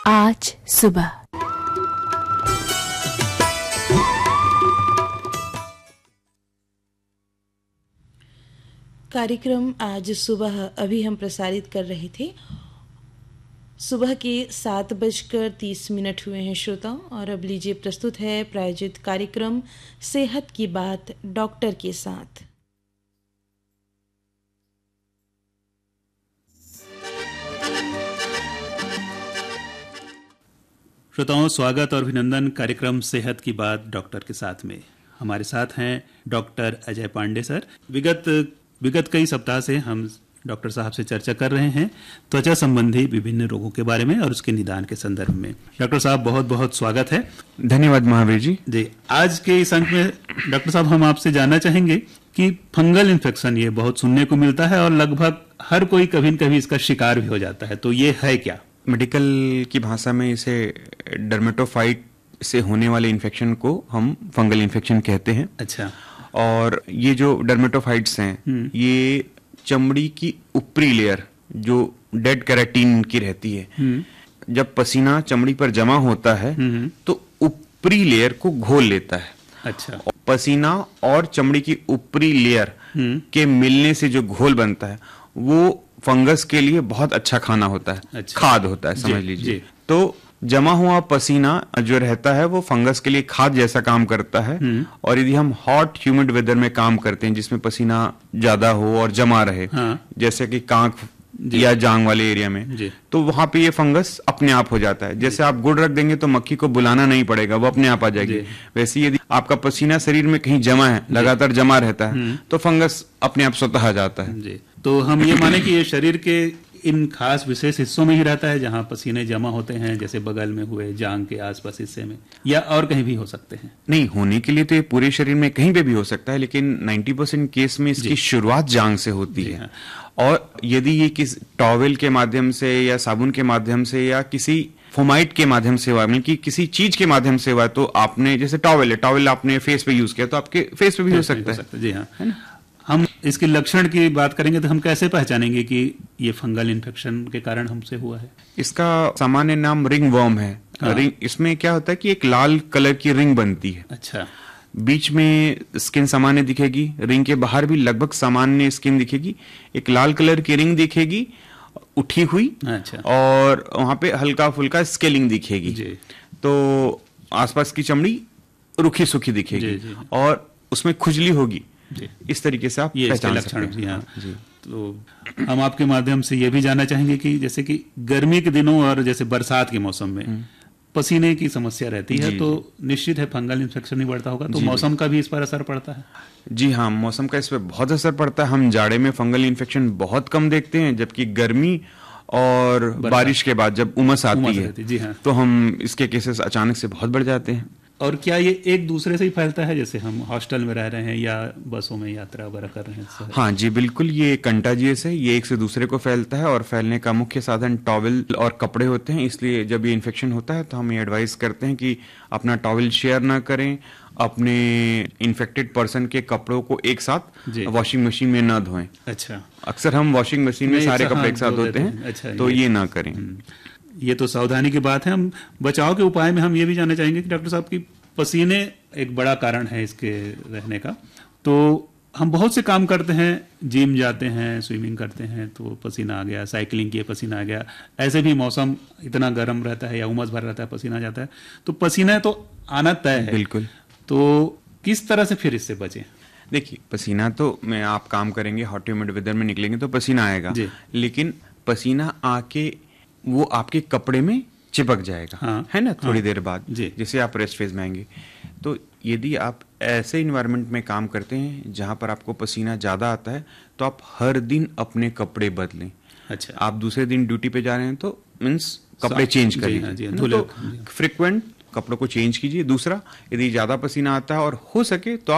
आज सुबह। कार्यक्रम आज सुबह अभी हम प्रसारित कर रहे थे। सुबह के 7:30 हुए हैं श्रोताओं, और अब लीजिए प्रस्तुत है प्रायोजित कार्यक्रम सेहत की बात डॉक्टर के साथ। श्रोताओं, स्वागत और अभिनंदन कार्यक्रम सेहत की बात डॉक्टर के साथ में। हमारे साथ हैं डॉक्टर अजय पांडे सर। विगत कई सप्ताह से हम डॉक्टर साहब से चर्चा कर रहे हैं त्वचा संबंधी विभिन्न रोगों के बारे में और उसके निदान के संदर्भ में। डॉक्टर साहब, बहुत बहुत स्वागत है। धन्यवाद महावीर जी। आज के इस अंक में डॉक्टर साहब हम आपसे जानना चाहेंगे कि फंगल इन्फेक्शन ये बहुत सुनने को मिलता है और लगभग हर कोई कभी न कभी इसका शिकार भी हो जाता है, तो ये है क्या? मेडिकल की भाषा में इसे डर्मेटोफाइट से होने वाले इन्फेक्शन को हम फंगल इन्फेक्शन कहते हैं। अच्छा। और ये जो डर्मेटोफाइट्स हैं ये चमड़ी की ऊपरी लेयर जो डेड केराटिन की रहती है, जब पसीना चमड़ी पर जमा होता है तो ऊपरी लेयर को घोल लेता है। अच्छा। पसीना और चमड़ी की ऊपरी लेयर के मिलने से जो घोल बनता है वो फंगस के लिए बहुत अच्छा खाना होता है। अच्छा। खाद होता है, समझ लीजिए। तो जमा हुआ पसीना जो रहता है वो फंगस के लिए खाद जैसा काम करता है। और यदि हम हॉट ह्यूमिड वेदर में काम करते हैं जिसमें पसीना ज्यादा हो और जमा रहे, जैसे कि कांख या जांग वाले एरिया में, तो वहां पे ये फंगस अपने आप हो जाता है। जैसे आप गुड़ रख देंगे तो मक्खी को बुलाना नहीं पड़ेगा, वो अपने आप आ जाएगी। वैसे यदि आपका पसीना शरीर में कहीं जमा है, लगातार जमा रहता है, तो फंगस अपने आप स्वतः आ जाता है। तो हम ये माने कि ये शरीर के इन खास विशेष हिस्सों में ही रहता है जहां पसीने जमा होते हैं, जैसे बगल में हुए, जांग के आसपास हिस्से में, या और कहीं भी हो सकते हैं? नहीं, होने के लिए तो ये पूरे शरीर में कहीं पे भी हो सकता है, लेकिन 90% केस में इसकी शुरुआत जांग से होती है। हाँ। और यदि ये किस टॉवेल के माध्यम से या साबुन के माध्यम से या किसी फोमाइट के माध्यम से हुआ, यानी कि किसी चीज के माध्यम से हुआ, तो आपने जैसे टॉवेल आपने फेस पे यूज किया तो आपके फेस पे भी हो सकता है। जी हाँ, है ना। हम इसके लक्षण की बात करेंगे तो हम कैसे पहचानेंगे कि ये फंगल इन्फेक्शन के कारण हमसे हुआ है? इसका सामान्य नाम रिंग वर्म है। रिंग, इसमें क्या होता है कि एक लाल कलर की रिंग बनती है। अच्छा। बीच में स्किन सामान्य दिखेगी, रिंग के बाहर भी लगभग सामान्य स्किन दिखेगी, एक लाल कलर की रिंग दिखेगी उठी हुई। अच्छा। और वहां पे हल्का फुल्का स्केलिंग दिखेगी। तो आसपास की चमड़ी रुखी सुखी दिखेगी और उसमें खुजली होगी। इस तरीके से आप पहचान सकते हैं। जी हाँ। तो हम आपके माध्यम से ये भी जानना चाहेंगे कि जैसे कि गर्मी के दिनों और जैसे बरसात के मौसम में पसीने की समस्या रहती है, तो निश्चित है फंगल इन्फेक्शन ही बढ़ता होगा। तो मौसम का भी इस पर असर पड़ता है? जी हाँ, मौसम का इस पर बहुत असर पड़ता है। हम जाड़े में फंगल इन्फेक्शन बहुत कम देखते हैं, जबकि गर्मी और बारिश के बाद जब उमस आती है तो हम इसके केसेस अचानक से बहुत बढ़ जाते हैं। और क्या ये एक दूसरे से ही फैलता है, जैसे हम हॉस्टल में रह रहे हैं या बसों में यात्रा वगैरह कर रहे हैं? हाँ जी, बिल्कुल, ये कंटाजियस है। ये एक से दूसरे को फैलता है और फैलने का मुख्य साधन टॉवल और कपड़े होते हैं। इसलिए जब ये इन्फेक्शन होता है तो हम ये एडवाइस करते हैं कि अपना टॉवल शेयर ना करें, अपने इन्फेक्टेड पर्सन के कपड़ों को एक साथ वॉशिंग मशीन में ना धोएं। अच्छा। अक्सर हम वॉशिंग मशीन में सारे कपड़े एक साथ धोते हैं। अच्छा, तो ये ना करें। ये तो सावधानी की बात है। हम बचाव के उपाय में हम ये भी जानना चाहेंगे कि डॉक्टर साहब की पसीने एक बड़ा कारण है इसके रहने का। तो हम बहुत से काम करते हैं, जिम जाते हैं, स्विमिंग करते हैं, तो पसीना आ गया, साइकिलिंग किए पसीना आ गया, ऐसे भी मौसम इतना गर्म रहता है या उमस भर रहता है, पसीना जाता है, तो पसीना तो आना तय है। बिल्कुल। तो किस तरह से फिर इससे बचें? देखिए, पसीना तो में आप काम करेंगे, हॉट ह्यूमिड वेदर में निकलेंगे तो पसीना आएगा, लेकिन पसीना आके वो आपके कपड़े में चिपक जाएगा। है ना, थोड़ी देर बाद जैसे आप रेस्ट फेज में आएंगे। तो यदि आप ऐसे इन्वायरमेंट में काम करते हैं जहां पर आपको पसीना ज्यादा आता है तो आप हर दिन अपने कपड़े बदलें। अच्छा। आप दूसरे दिन ड्यूटी पे जा रहे हैं तो मीन्स कपड़े चेंज करिए, तो फ्रिक्वेंट कपड़ों को चेंज कीजिए। दूसरा, यदि ज्यादा पसीना आता है और हो सके तो